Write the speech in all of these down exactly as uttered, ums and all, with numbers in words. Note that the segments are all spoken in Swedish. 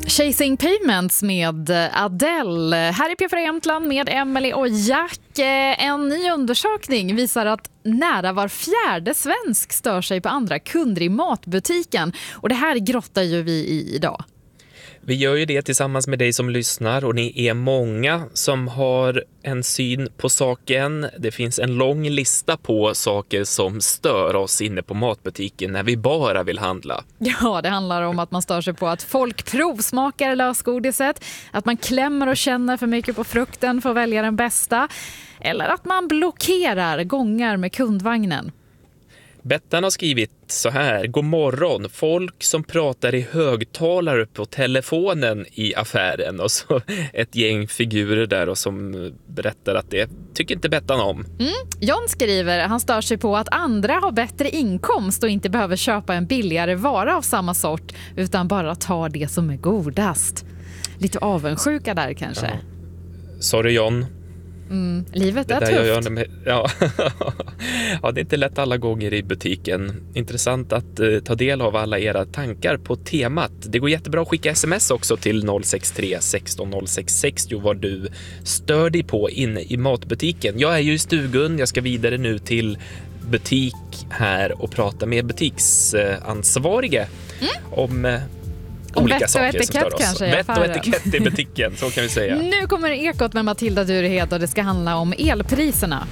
Chasing Payments med Adele. Här i P fyra Jämtland med Emily och Jack. En ny undersökning visar att nära var fjärde svensk stör sig på andra kunder i matbutiken. Och det här grottar ju vi i idag. Vi gör ju det tillsammans med dig som lyssnar och ni är många som har en syn på saken. Det finns en lång lista på saker som stör oss inne på matbutiken när vi bara vill handla. Ja, det handlar om att man stör sig på att folk provsmakar lösgodiset, att man klämmer och känner för mycket på frukten för att välja den bästa, eller att man blockerar gångar med kundvagnen. Bettan har skrivit så här: God morgon, folk som pratar i högtalare på telefonen i affären, och så ett gäng figurer där och som berättar att det tycker inte Bettan om. Mm. John skriver, han stör sig på att andra har bättre inkomst och inte behöver köpa en billigare vara av samma sort utan bara ta det som är godast. Lite avundsjuka där kanske. Ja. Sorry John. Mm, livet är det tufft. Jag med, ja. ja, det är inte lätt alla gånger i butiken. Intressant att eh, ta del av alla era tankar på temat. Det går jättebra att skicka sms också till noll sex tre sexton noll sex sextio vad du stör dig på inne i matbutiken. Jag är ju i stugun, jag ska vidare nu till butik här och prata med butiksansvarige mm. om... Eh, olika saker som stör oss. Kanske, vett och etikett i butiken, så kan vi säga. Nu kommer Ekot med Matilda Durehed och det ska handla om elpriserna.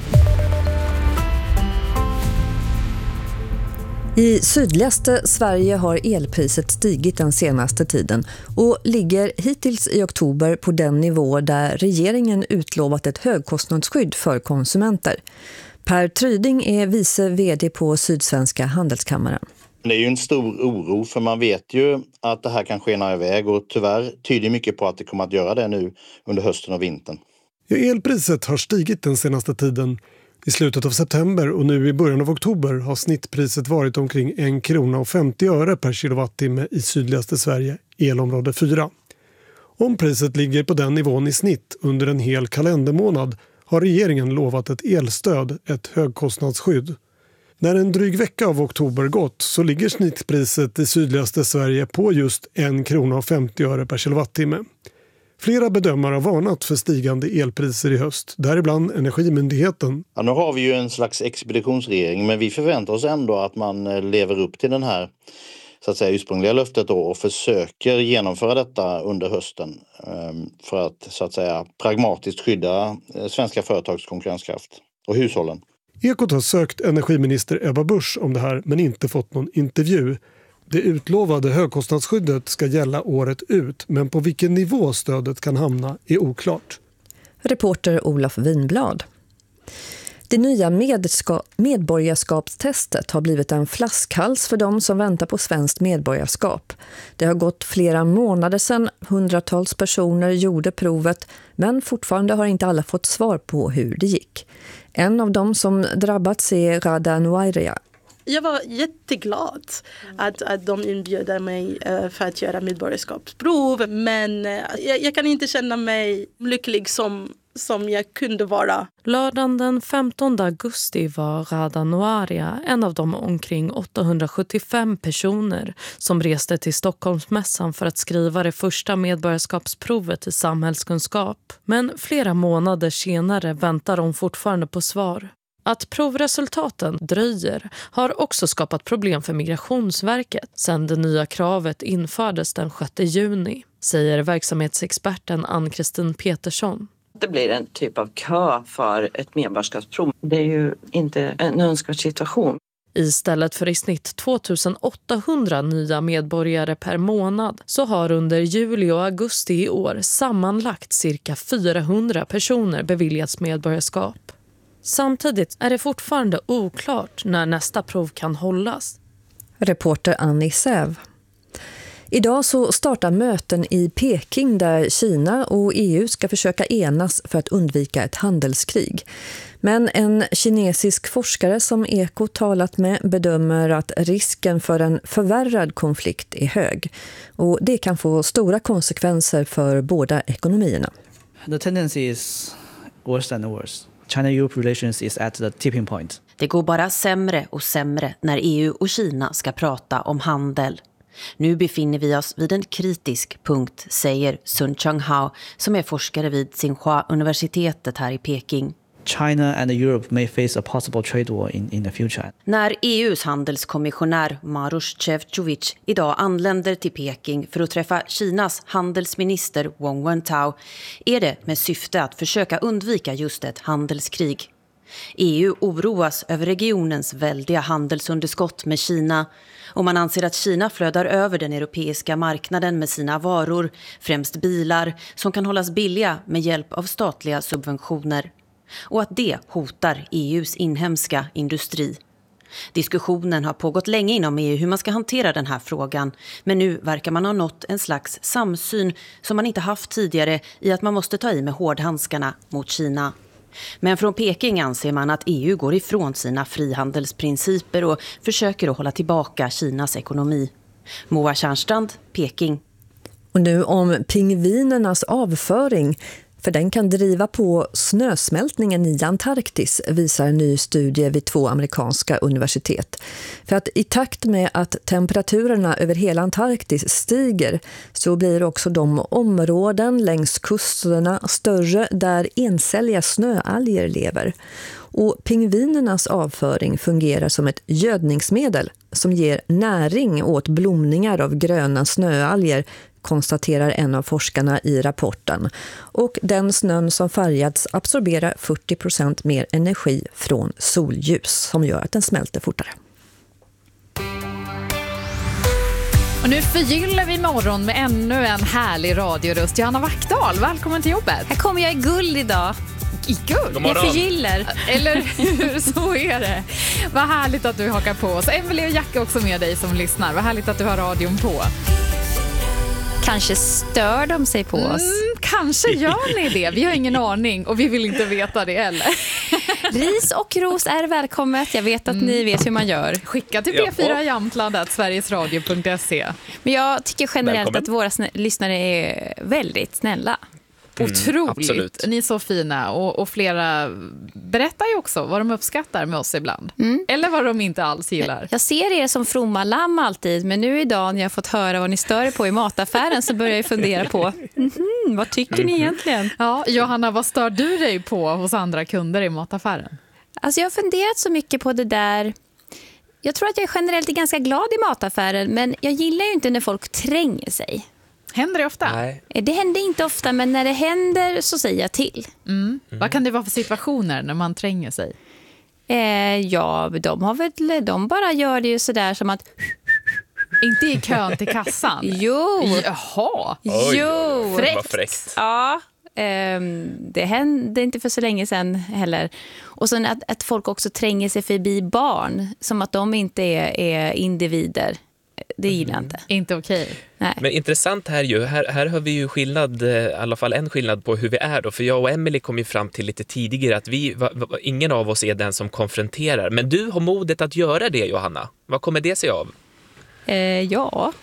I sydligaste Sverige har elpriset stigit den senaste tiden och ligger hittills i oktober på den nivå där regeringen utlovat ett högkostnadsskydd för konsumenter. Per Tryding är vice vd på Sydsvenska Handelskammaren. Det är ju en stor oro, för man vet ju att det här kan skena iväg och tyvärr tyder mycket på att det kommer att göra det nu under hösten och vintern. Ja, elpriset har stigit den senaste tiden. I slutet av september och nu i början av oktober har snittpriset varit omkring en krona och femtio öre per kilowattimme i sydligaste Sverige, elområde fyra. Om priset ligger på den nivån i snitt under en hel kalendermånad har regeringen lovat ett elstöd, ett högkostnadsskydd. När en dryg vecka av oktober gått så ligger snittpriset i sydligaste Sverige på just en krona och femtio öre per kilowattimme. Flera bedömare har varnat för stigande elpriser i höst, däribland Energimyndigheten. Ja, nu har vi ju en slags expeditionsregering, men vi förväntar oss ändå att man lever upp till den här så att säga ursprungliga löftet då, och försöker genomföra detta under hösten för att så att säga pragmatiskt skydda svenska företags konkurrenskraft och hushållen. Ekot har sökt energiminister Ebba Busch om det här men inte fått någon intervju. Det utlovade högkostnadsskyddet ska gälla året ut, men på vilken nivå stödet kan hamna är oklart. Reporter Olof Winblad. Det nya medborgarskapstestet har blivit en flaskhals för de som väntar på svenskt medborgarskap. Det har gått flera månader sedan hundratals personer gjorde provet, men fortfarande har inte alla fått svar på hur det gick. En av dem som drabbats är Rada Nuairia. Jag var jätteglad att, att de inbjöd mig för att göra medborgarskapsprov, men jag, jag kan inte känna mig lycklig som, som jag kunde vara. Lördagen den femtonde augusti var Rada Nuairia en av de omkring åttahundrasjuttiofem personer som reste till Stockholmsmässan för att skriva det första medborgarskapsprovet i samhällskunskap. Men flera månader senare väntar de fortfarande på svar. Att provresultaten dröjer har också skapat problem för Migrationsverket sedan det nya kravet infördes den sjätte juni, säger verksamhetsexperten Ann-Kristin Petersson. Det blir en typ av kö för ett medborgarskapsprov. Det är ju inte en önskvärd situation. Istället för i snitt tvåtusen-åttahundra nya medborgare per månad så har under juli och augusti i år sammanlagt cirka fyrahundra personer beviljats medborgarskap. Samtidigt är det fortfarande oklart när nästa prov kan hållas. Reporter Annie Säv. Idag så startar möten i Peking där Kina och E U ska försöka enas för att undvika ett handelskrig. Men en kinesisk forskare som Eko talat med bedömer att risken för en förvärrad konflikt är hög. Och det kan få stora konsekvenser för båda ekonomierna. The tendency is worse and worse. China-E U relations is at the tipping point. Det går bara sämre och sämre när E U och Kina ska prata om handel. Nu befinner vi oss vid en kritisk punkt, säger Sun Chang-hao som är forskare vid Tsinghua-universitetet här i Peking. China and Europe may face a possible trade war in, in the future. När E U:s handelskommissionär Maroš Šefčovič idag anländer till Peking för att träffa Kinas handelsminister Wang Wentao är det med syfte att försöka undvika just ett handelskrig. E U oroas över regionens väldiga handelsunderskott med Kina och man anser att Kina flödar över den europeiska marknaden med sina varor, främst bilar, som kan hållas billiga med hjälp av statliga subventioner. Och att det hotar E U:s inhemska industri. Diskussionen har pågått länge inom E U hur man ska hantera den här frågan, men nu verkar man ha nått en slags samsyn som man inte haft tidigare i att man måste ta i med hårdhandskarna mot Kina. Men från Peking anser man att E U går ifrån sina frihandelsprinciper och försöker att hålla tillbaka Kinas ekonomi. Moa Tjärnstrand, Peking. Och nu om pingvinernas avföring. För den kan driva på snösmältningen i Antarktis, visar en ny studie vid två amerikanska universitet. För att i takt med att temperaturerna över hela Antarktis stiger så blir också de områden längs kusterna större där encelliga snöalger lever. Och pingvinernas avföring fungerar som ett gödningsmedel som ger näring åt blomningar av gröna snöalger, konstaterar en av forskarna i rapporten. Och den snön som färgats absorberar fyrtio procent mer energi från solljus som gör att den smälter fortare. Och nu förgyller vi morgon med ännu en härlig radioröst. Johanna Wackdahl, välkommen till jobbet. Här kommer jag i guld idag. I guld? Jag förgyller. Eller hur, så är det. Vad härligt att du hakar på oss. Emily och Jack är också med dig som lyssnar. Vad härligt att du har radion på. Kanske stör de sig på oss. Mm, kanske gör ni det. Vi har ingen aning och vi vill inte veta det heller. Ris och ros är välkommet. Jag vet att mm. ni vet hur man gör. Skicka till p fyra Jämtland at sverigesradio punkt se. Men jag tycker generellt Välkommen. att våra snä- lyssnare är väldigt snälla. Mm, otroligt. Absolut. Ni är så fina och, och flera berättar ju också vad de uppskattar med oss ibland. Mm. Eller vad de inte alls gillar. Jag ser er som fromma lamm alltid, men nu idag när jag har fått höra vad ni stör på i mataffären så börjar jag fundera på mm-hmm, vad tycker ni egentligen? Ja, Johanna, vad stör du dig på hos andra kunder i mataffären? Alltså jag har funderat så mycket på det där. Jag tror att jag generellt är ganska glad i mataffären, men jag gillar ju inte när folk tränger sig. Händer det ofta? Nej. Det händer inte ofta, men när det händer så säger jag till. Mm. Mm. Vad kan det vara för situationer när man tränger sig? Eh, ja, de, har väl, de bara gör det ju sådär som att... Inte i kön till kassan? Jo. Jaha. Oj, jo. Fräckt. Vad fräckt. Ja, eh, det hände inte för så länge sedan heller. Och sen att, att folk också tränger sig förbi barn som att de inte är, är individer. Det gillar jag inte. Mm. Inte okej. Nej. Men intressant här ju, här, här har vi ju skillnad, i alla fall en skillnad på hur vi är då. För jag och Emily kom ju fram till lite tidigare att vi, va, va, ingen av oss är den som konfronterar. Men du har modet att göra det, Johanna. Vad kommer det sig av? Eh, ja.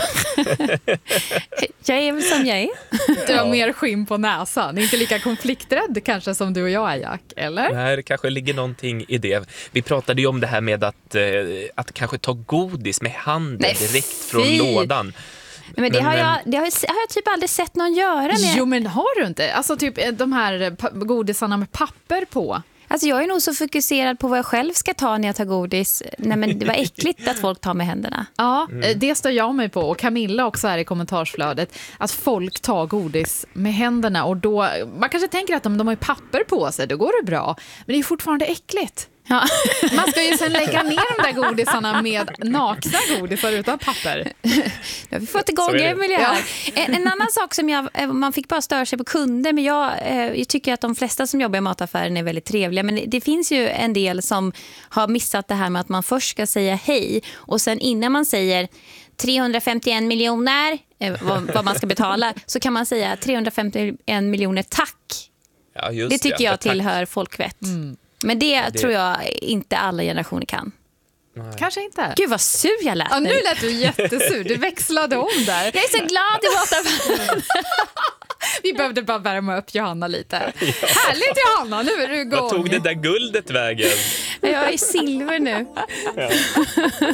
Jag är väl som jag är. Du har mer skinn på näsan. Inte lika konflikträdd kanske som du och jag är, Jack, eller? Nej, det kanske ligger någonting i det. Vi pratade ju om det här med att, eh, att kanske ta godis med handen Nej, direkt från fy. lådan. Men det, men, har jag, det har, jag, har jag typ aldrig sett någon göra med. Jo, men har du inte? Alltså typ de här godisarna med papper på. Alltså jag är nog så fokuserad på vad jag själv ska ta när jag tar godis. Nej, men det var äckligt att folk tar med händerna. Ja, mm. det stör jag mig på. Och Camilla också här i kommentarsflödet. Att folk tar godis med händerna. Och då, man kanske tänker att de, de har papper på sig, då går det bra. Men det är fortfarande äckligt. Ja. Man ska ju sen lägga ner de där godisarna med nakna godisar utan papper. Jag har fått igång Emilia här. En, en annan sak som jag, man fick bara störa sig på kunder, men jag, jag tycker att de flesta som jobbar i mataffären är väldigt trevliga. Men det finns ju en del som har missat det här med att man först ska säga hej och sen innan man säger trehundrafemtioen miljoner vad, vad man ska betala så kan man säga trehundrafemtioen miljoner tack. Ja, just det tycker det. jag Tack. Tillhör folkvett. Mm. Men det, det tror jag inte alla generationer kan. Nej. Kanske inte. Gud vad sur jag lät. Ja, nu lät du jättesur. Du växlade om där. Jag är så glad i mataffären. Vi behövde bara värma upp Johanna lite. Ja. Härligt Johanna, nu är du igång. Vad tog det där guldet vägen? Jag är i silver nu. Ja.